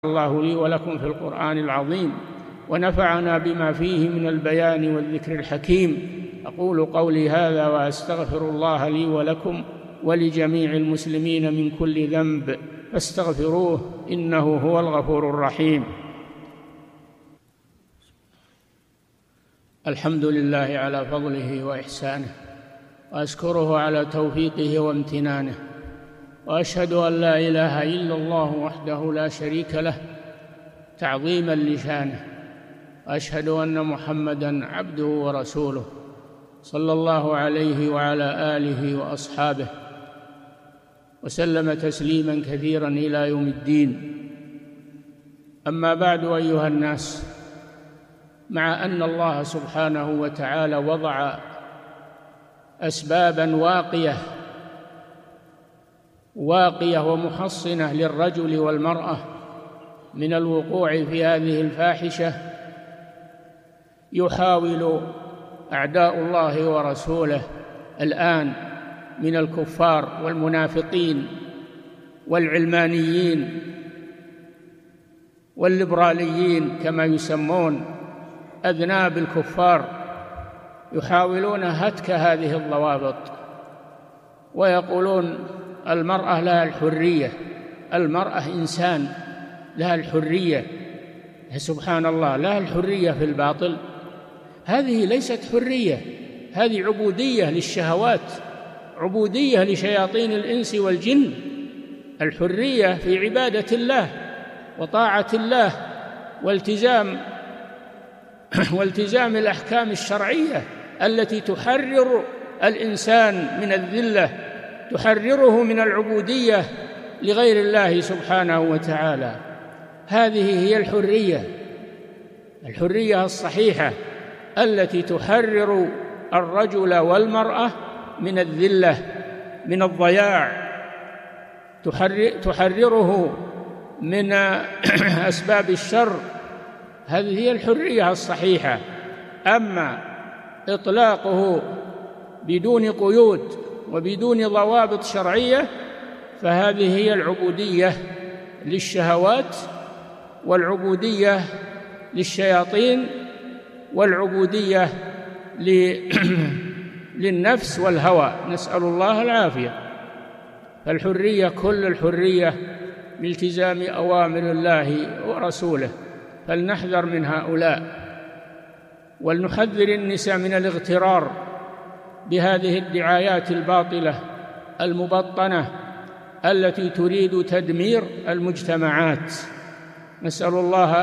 الله لي ولكم في القرآن العظيم ونفعنا بما فيه من البيان والذكر الحكيم. أقول قولي هذا وأستغفر الله لي ولكم ولجميع المسلمين من كل ذنب فاستغفروه إنه هو الغفور الرحيم. الحمد لله على فضله وإحسانه، وأشكره على توفيقه وامتنانه، وأشهد أن لا إله إلا الله وحده لا شريك له تعظيما لشانه، وأشهد أن محمدًا عبده ورسوله صلى الله عليه وعلى آله وأصحابه وسلم تسليما كثيرا إلى يوم الدين. أما بعد، أيها الناس، مع أن الله سبحانه وتعالى وضع أسباباً واقية ومحصنة للرجل والمرأة من الوقوع في هذه الفاحشة، يحاول أعداء الله ورسوله الآن من الكفار والمنافقين والعلمانيين والليبراليين كما يسمون أذناب الكفار، يحاولون هتك هذه الضوابط، ويقولون المرأة لها الحرية، المرأة إنسان لها الحرية. سبحان الله، لها الحرية في الباطل. هذه ليست حرية، هذه عبودية للشهوات، عبودية لشياطين الإنس والجن. الحرية في عبادة الله وطاعة الله والتزام الأحكام الشرعية التي تحرر الإنسان من الذلة، تحرره من العبودية لغير الله سبحانه وتعالى. هذه هي الحرية الصحيحة التي تحرر الرجل والمرأة من الذلة، من الضياع، تحرره من أسباب الشر. هذه هي الحرية الصحيحة. أما إطلاقه بدون قيود وبدون ضوابط شرعية فهذه هي العبودية للشهوات، والعبودية للشياطين، والعبودية للنفس والهوى، نسأل الله العافية. فالحرية كل الحرية بالتزام أوامر الله ورسوله، فلنحذر من هؤلاء، ولنحذر النساء من الاغترار بهذه الدعايات الباطلة المبطنة التي تريد تدمير المجتمعات. نسأل الله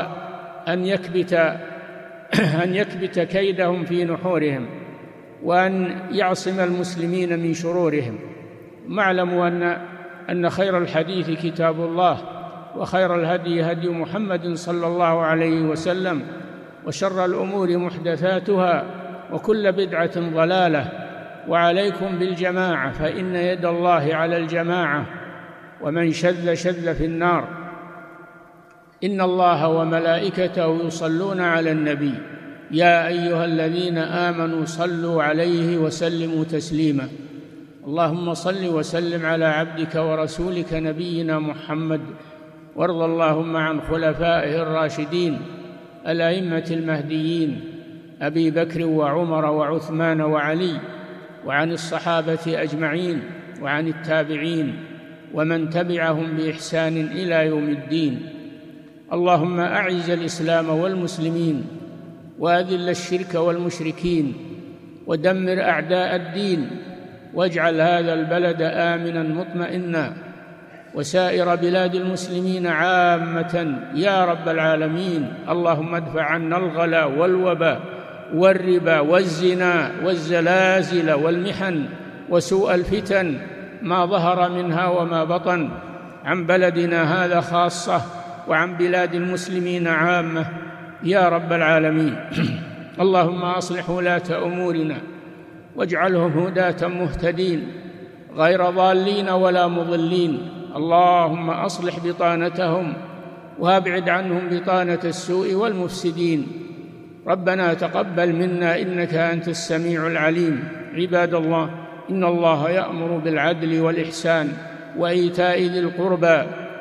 أن يكبت كيدهم في نحورهم، وأن يعصم المسلمين من شرورهم. واعلموا أن خير الحديث كتاب الله، وخير الهدي هدي محمد صلى الله عليه وسلم، وشر الأمور محدثاتها، وكل بدعة ضلالة. وعليكم بالجماعة، فإن يد الله على الجماعة، ومن شذ في النار. إن الله وملائكته يصلون على النبي، يا أيها الذين آمنوا صلوا عليه وسلموا تسليما. اللهم صل وسلم على عبدك ورسولك نبينا محمد، وارض اللهم عن خلفائه الراشدين الأئمة المهديين أبي بكر وعمر وعثمان وعلي، وعن الصحابة أجمعين، وعن التابعين ومن تبعهم بإحسان إلى يوم الدين. اللهم أعز الإسلام والمسلمين، وأذل الشرك والمشركين، ودمر أعداء الدين، واجعل هذا البلد آمنا مطمئنا، وسائر بلاد المسلمين عامة يا رب العالمين. اللهم ادفع عنا الغلا والوباء والربا والزنا والزلازل والمحن وسوء الفتن ما ظهر منها وما بطن، عن بلدنا هذا خاصة وعن بلاد المسلمين عامة يا رب العالمين. اللهم أصلح ولاة أمورنا، واجعلهم هداة مهتدين غير ضالين ولا مضلين. اللهم أصلح بطانتهم، وابعد عنهم بطانة السوء والمفسدين. ربنا تقبل منا إنك أنت السميع العليم. عباد الله، إن الله يأمر بالعدل والإحسان وإيتاء ذي القربى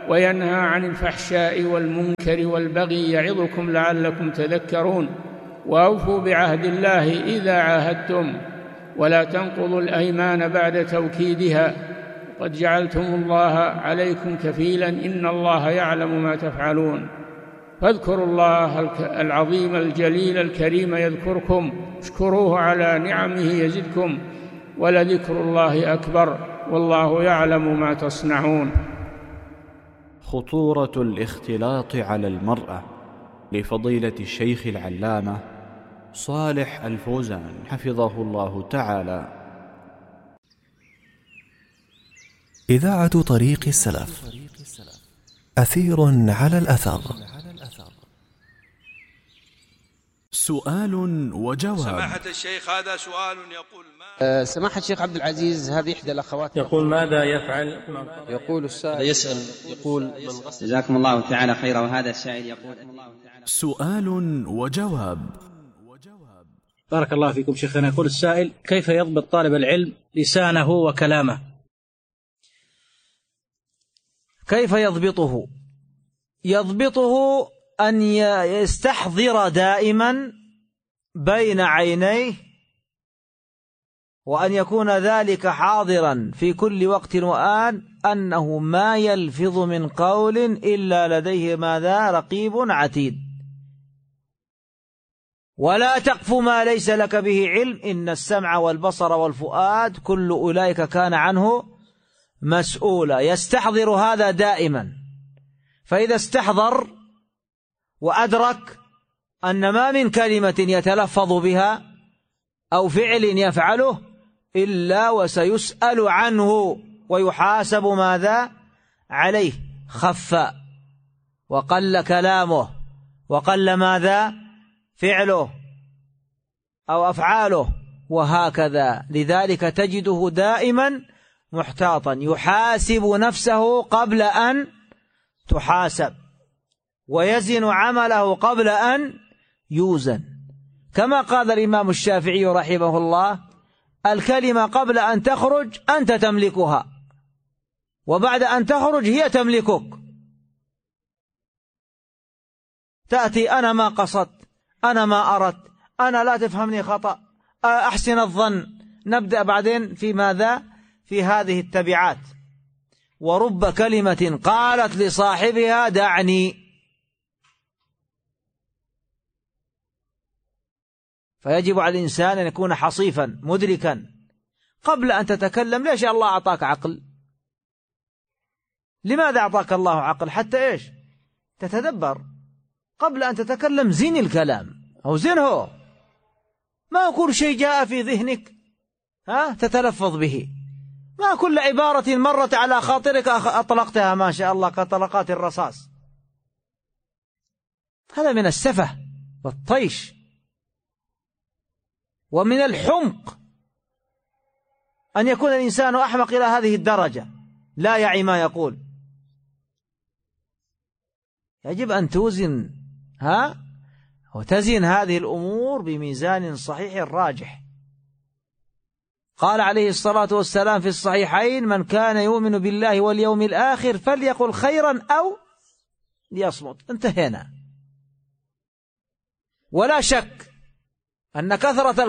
وينهى عن الفحشاء والمنكر والبغي يعظكم لعلكم تذكرون وأوفوا بعهد الله إذا عاهدتم ولا تنقضوا الأيمان بعد توكيدها قد جعلتم الله عليكم كفيلا إن الله يعلم ما تفعلون فاذكروا الله العظيم الجليل الكريم يذكركم اشكروه على نعمه يزدكم ولذكر الله أكبر والله يعلم ما تصنعون. خطورة الاختلاط على المرأة لفضيلة الشيخ العلامة صالح الفوزان حفظه الله تعالى. إذاعة طريق السلف، أثير على الأثر. سؤال وجواب. سماحة الشيخ هذا سؤال يقول سماحة الشيخ عبد العزيز، هذه إحدى الأخوات يقول ماذا يفعل؟ يقول السائل يسأل يقول جزاكم الله تعالى خيرا. وهذا السائل يقول سؤال وجواب. بارك الله فيكم شيخنا. يقول السائل: كيف يضبط طالب العلم لسانه وكلامه؟ كيف يضبطه؟ يضبطه أن يستحضر دائما بين عينيه، وأن يكون ذلك حاضرا في كل وقت وآن، أنه ما يلفظ من قول إلا لديه ماذا؟ رقيب عتيد. ولا تقف ما ليس لك به علم إن السمع والبصر والفؤاد كل أولئك كان عنه مسؤولا. يستحضر هذا دائما، فإذا استحضر وأدرك أن ما من كلمة يتلفظ بها أو فعل يفعله إلا وسيسأل عنه ويحاسب ماذا؟ عليه. خف وقل كلامه وقل ماذا؟ فعله أو أفعاله، وهكذا. لذلك تجده دائما محتاطا يحاسب نفسه قبل أن تحاسب، ويزن عمله قبل أن يوزن، كما قال الإمام الشافعي رحمه الله: الكلمة قبل أن تخرج أنت تملكها، وبعد أن تخرج هي تملكك. تأتي: أنا ما قصدت، أنا ما أردت، أنا لا تفهمني خطأ، أحسن الظن. نبدأ بعدين في ماذا؟ في هذه التبعات. ورب كلمة قالت لصاحبها دعني. فيجب على الإنسان أن يكون حصيفا مدركا قبل أن تتكلم. ليش الله أعطاك عقل؟ لماذا أعطاك الله عقل؟ حتى إيش؟ تتدبر. قبل أن تتكلم زين الكلام أو زنه، ما كل شيء جاء في ذهنك تتلفظ به، ما كل عبارة مرت على خاطرك أطلقتها ما شاء الله كطلقات الرصاص. هذا من السفه والطيش ومن الحمق أن يكون الإنسان أحمق إلى هذه الدرجة، لا يعي ما يقول. يجب أن توزن وتزن هذه الأمور بميزان صحيح راجح. قال عليه الصلاة والسلام في الصحيحين: من كان يؤمن بالله واليوم الآخر فليقل خيرا أو ليصمت. انتهينا. ولا شك أن كثرة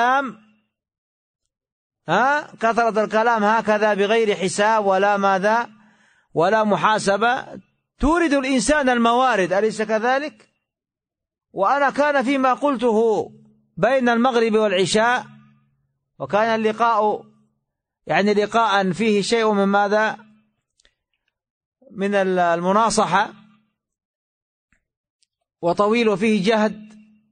الكلام هكذا بغير حساب ولا ماذا ولا محاسبة تورد الإنسان الموارد، أليس كذلك؟ وأنا كان فيما قلته بين المغرب والعشاء، وكان اللقاء لقاء فيه شيء من ماذا؟ من المناصحة، وطويل وفيه جهد.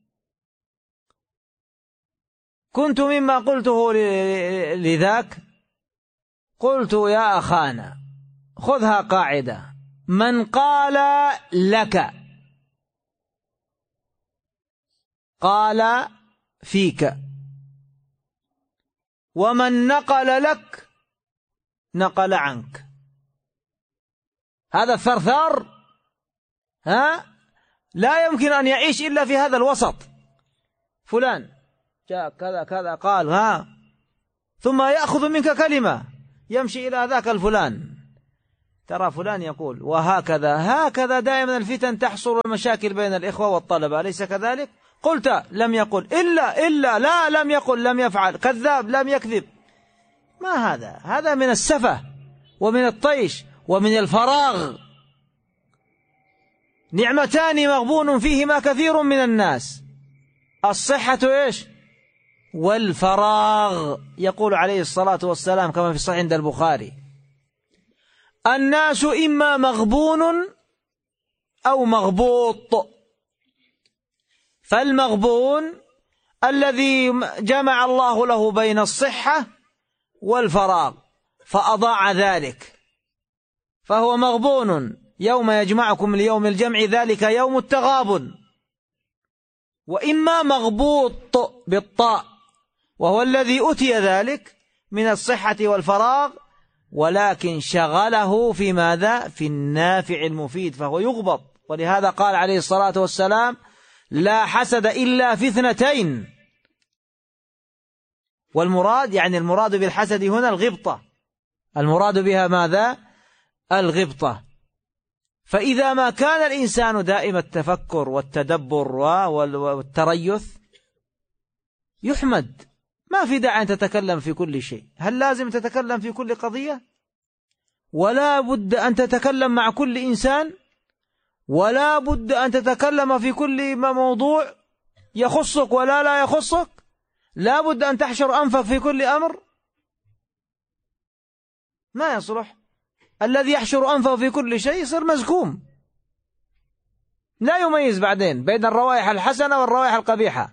كنت مما قلته لذاك قلت: يا أخانا خذها قاعدة: من قال لك قال فيك، ومن نقل لك نقل عنك. هذا الثرثار لا يمكن أن يعيش إلا في هذا الوسط. فلان جاء كذا كذا قال ثم يأخذ منك كلمة يمشي إلى ذاك الفلان، ترى فلان يقول وهكذا، هكذا دائما الفتن تحصل المشاكل بين الإخوة والطلبة، أليس كذلك؟ قلت لم يقل إلا لا لم يقل لم يفعل، كذاب لم يكذب. ما هذا؟ هذا من السفة ومن الطيش ومن الفراغ. نعمتان مغبون فيهما كثير من الناس، الصحة إيش؟ والفراغ. يقول عليه الصلاة والسلام كما في الصحيح عند البخاري: الناس إما مغبون أو مغبوط. فالمغبون الذي جمع الله له بين الصحة والفراغ فأضاع ذلك، فهو مغبون. يوم يجمعكم ليوم الجمع ذلك يوم التغابن. وإما مغبوط بالطاء، وهو الذي أتي ذلك من الصحة والفراغ ولكن شغله في ماذا؟ في النافع المفيد، فهو يغبط. ولهذا قال عليه الصلاة والسلام: لا حسد إلا في اثنتين. والمراد يعني المراد بالحسد هنا الغبطة، المراد بها ماذا؟ الغبطة. فإذا ما كان الإنسان دائم التفكر والتدبر والتريث يحمد. ما في داعي أن تتكلم في كل شيء. هل لازم تتكلم في كل قضية؟ ولا بد أن تتكلم مع كل إنسان؟ ولا بد أن تتكلم في كل موضوع يخصك ولا لا يخصك؟ لا بد أن تحشر أنفك في كل أمر؟ ما يصلح. الذي يحشر أنفه في كل شيء يصير مزكوم، لا يميز بعدين بين الروائح الحسنة والروائح القبيحة.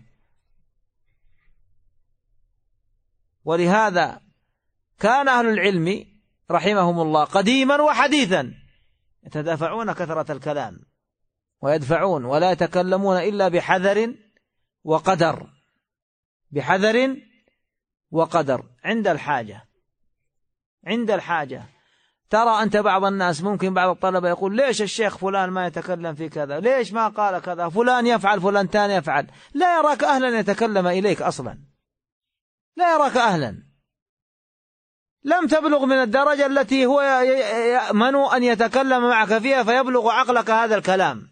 ولهذا كان أهل العلم رحمهم الله قديما وحديثا يتدافعون كثرة الكلام ويدفعون، ولا يتكلمون إلا بحذر وقدر، بحذر وقدر عند الحاجة. عند الحاجة. ترى أنت بعض الناس ممكن بعض الطلبة يقول: ليش الشيخ فلان ما يتكلم في كذا؟ ليش ما قال كذا؟ فلان يفعل، فلان تاني يفعل. لا يراك أهلا يتكلم إليك أصلا، لا يراك أهلا. لم تبلغ من الدرجة التي هو يأمن أن يتكلم معك فيها فيبلغ عقلك هذا الكلام.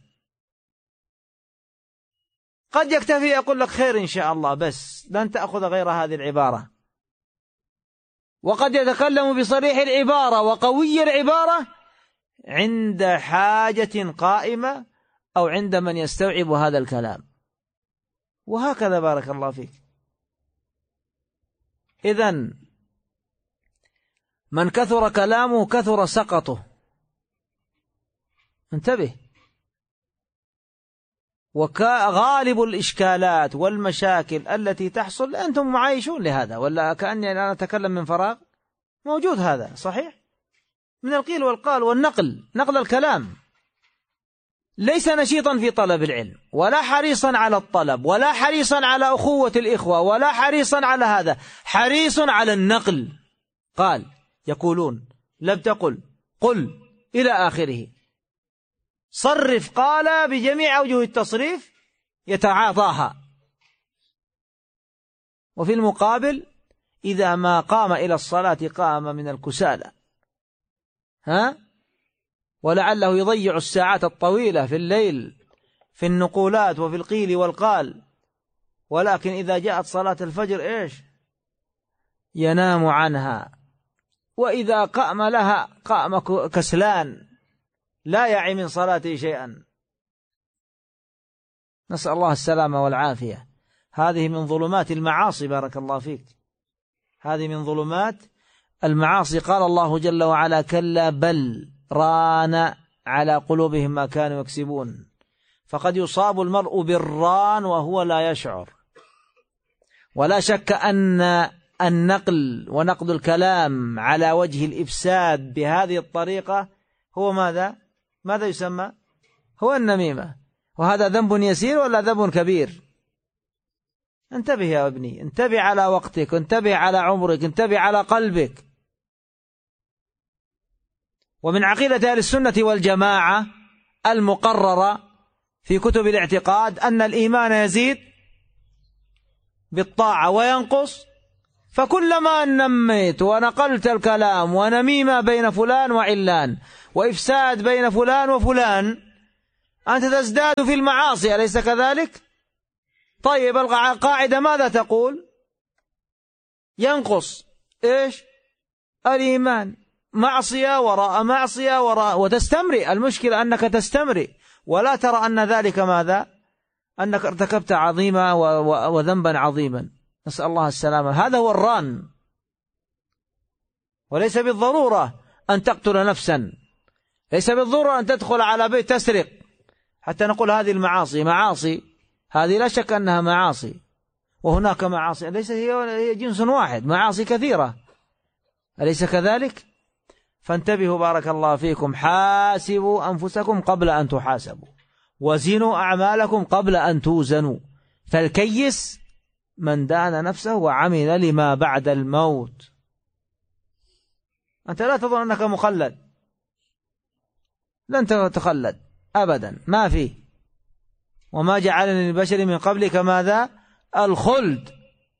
قد يكتفي يقول لك خير إن شاء الله، بس لن تأخذ غير هذه العبارة. وقد يتكلم بصريح العبارة وقوي العبارة عند حاجة قائمة أو عند من يستوعب هذا الكلام، وهكذا. بارك الله فيك. إذن من كثر كلامه كثر سقطه. انتبه. وغالب الإشكالات والمشاكل التي تحصل أنتم معايشون لهذا، ولا كأني أنا أتكلم من فراغ؟ موجود هذا صحيح من القيل والقال والنقل، نقل الكلام. ليس نشيطا في طلب العلم، ولا حريصا على الطلب، ولا حريصا على أخوة الإخوة، ولا حريصا على هذا، حريص على النقل. قال يقولون لم تقل قل إلى آخره. صرف قال بجميع أوجه التصريف يتعاطاها. وفي المقابل إذا ما قام إلى الصلاة قام من الكسالى، ولعله يضيع الساعات الطويلة في الليل في النقولات وفي القيل والقال، ولكن إذا جاءت صلاة الفجر إيش؟ ينام عنها. وإذا قام لها قام كسلان لا يعي من صلاته شيئا. نسأل الله السلامة والعافية. هذه من ظلمات المعاصي. بارك الله فيك. هذه من ظلمات المعاصي. قال الله جل وعلا: كلا بل ران على قلوبهم ما كانوا يكسبون. فقد يصاب المرء بالران وهو لا يشعر. ولا شك أن النقل ونقد الكلام على وجه الإفساد بهذه الطريقة هو ماذا يسمى؟ هو النميمة. وهذا ذنب يسير ولا ذنب كبير؟ انتبه يا ابني، انتبه على وقتك، انتبه على عمرك، انتبه على قلبك. ومن عقيدة أهل السنة والجماعة المقررة في كتب الاعتقاد أن الإيمان يزيد بالطاعة وينقص فكلما نميت ونقلت الكلام ونميمة بين فلان وعلان وإفساد بين فلان وفلان أنت تزداد في المعاصي، أليس كذلك؟ طيب القاعدة ماذا تقول؟ ينقص إيش؟ الإيمان، معصية وراء معصية وراء، وتستمرئ. المشكلة أنك تستمرئ ولا ترى أن ذلك ماذا؟ أنك ارتكبت عظيمة وذنبا عظيما، نسأل الله السلامة. هذا هو الران. وليس بالضرورة أن تقتل نفسا، ليس بالضرورة أن تدخل على بيت تسرق حتى نقول هذه المعاصي معاصي. هذه لا شك أنها معاصي، وهناك معاصي ليس هي جنس واحد، معاصي كثيرة، أليس كذلك؟ فانتبهوا بارك الله فيكم، حاسبوا أنفسكم قبل أن تحاسبوا، وزنوا أعمالكم قبل أن توزنوا. فالكيس من دان نفسه وعمل لما بعد الموت. أنت لا تظن أنك مخلد، لن تتخلد أبدا، ما فيه. وما جعلني للبشر من قبلك ماذا؟ الخلد.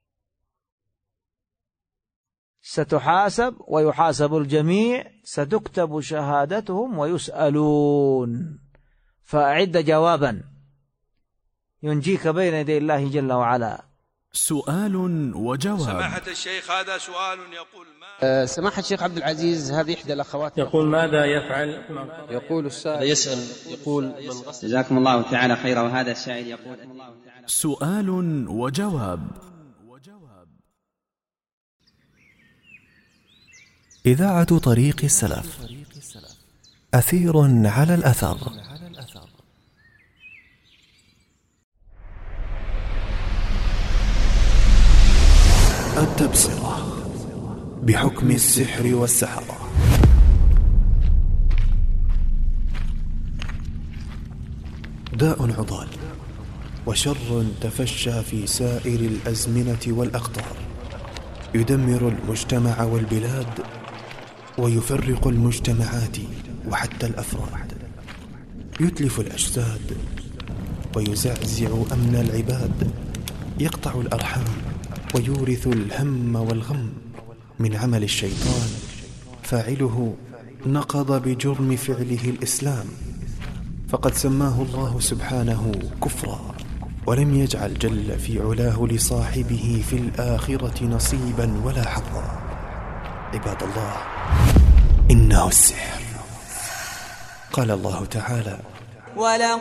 ستحاسب ويحاسب الجميع، ستكتب شهادتهم ويسألون. فأعد جوابا ينجيك بين يدي الله جل وعلا. سؤال وجواب. سماحة الشيخ هذا سؤال يقول سماحة الشيخ عبد العزيز، هذه إحدى الأخوات يقول ماذا يفعل؟ يقول السائل يسأل يقول جزاكم الله تعالى خيرا. وهذا السائل يقول سؤال وجواب. إذاعة طريق السلف، أثير على الأثر. التبصرة بحكم السحر والسحرة. داء عضال وشر تفشى في سائر الأزمنة والأقطار، يدمر المجتمع والبلاد، ويفرق المجتمعات وحتى الأفراد، يتلف الأجساد ويزعزع أمن العباد، يقطع الأرحام ويورث الهم والغم. من عمل الشيطان فاعله نقض بجرم فعله الإسلام، فقد سماه الله سبحانه كفرا، ولم يجعل جل في علاه لصاحبه في الآخرة نصيبا ولا حظا. عباد الله، إنه السحر. قال الله تعالى: